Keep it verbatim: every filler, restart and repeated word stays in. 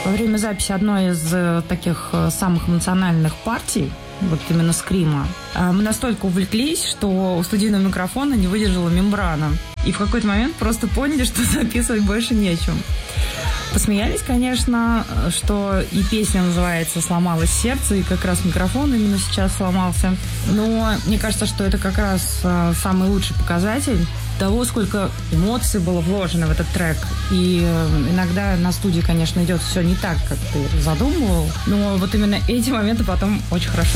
Во время записи одной из э, таких э, самых эмоциональных партий, вот именно скрима, э, мы настолько увлеклись, что у студийного микрофона не выдержала мембрана. И в какой-то момент просто поняли, что записывать больше нечем. Посмеялись, конечно, что и песня называется «Сломалось сердце», и как раз микрофон именно сейчас сломался. Но мне кажется, что это как раз э, самый лучший показатель того, сколько эмоций было вложено в этот трек. И э, иногда на студии, конечно, идет все не так, как ты задумывал, но вот именно эти моменты потом очень хорошо